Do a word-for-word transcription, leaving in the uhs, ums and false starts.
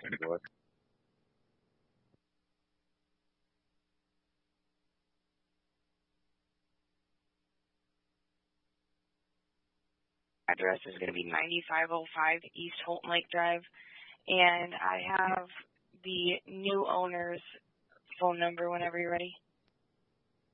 Take a look. Address is going to be ninety-five oh five East Holton Lake Drive, and I have the new owner's phone number whenever you're ready.